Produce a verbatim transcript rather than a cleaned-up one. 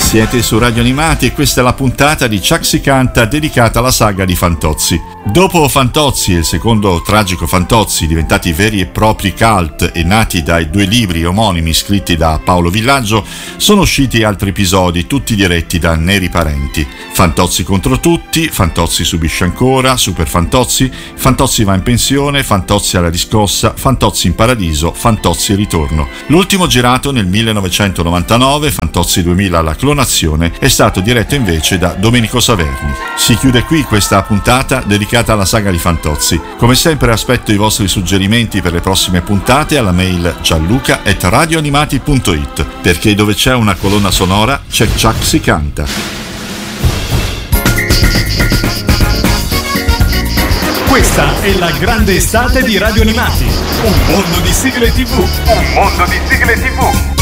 Siete su Radio Animati e questa è la puntata di Ciak si canta dedicata alla saga di Fantozzi. Dopo Fantozzi e il secondo tragico Fantozzi, diventati veri e propri cult e nati dai due libri omonimi scritti da Paolo Villaggio, sono usciti altri episodi, tutti diretti da Neri Parenti. Fantozzi contro tutti, Fantozzi subisce ancora, Super Fantozzi, Fantozzi va in pensione, Fantozzi alla riscossa, Fantozzi in paradiso, Fantozzi ritorno. L'ultimo, girato nel millenovecentonovantanove, Fantozzi duemila la clonazione, è stato diretto invece da Domenico Saverni. Si chiude qui questa puntata dedicata alla saga di Fantozzi. Come sempre aspetto i vostri suggerimenti per le prossime puntate alla mail gianluca at radioanimati punto it, perché dove c'è una colonna sonora c'è Ciak si canta. Questa è la grande estate di Radio Animati. Un mondo di sigle tivù. Un mondo di sigle tivù.